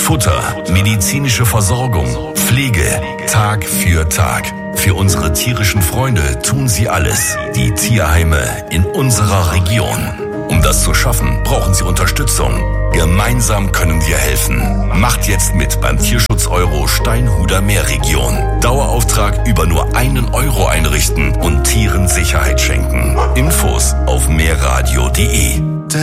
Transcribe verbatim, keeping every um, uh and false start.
Futter, medizinische Versorgung, Pflege, Tag für Tag. Für unsere tierischen Freunde tun sie alles. Die Tierheime in unserer Region. Um das zu schaffen, brauchen sie Unterstützung. Gemeinsam können wir helfen. Macht jetzt mit beim Tierschutz Euro Steinhuder Meerregion. Dauerauftrag über nur einen Euro einrichten und Tieren Sicherheit schenken. Infos auf meerradio punkt de.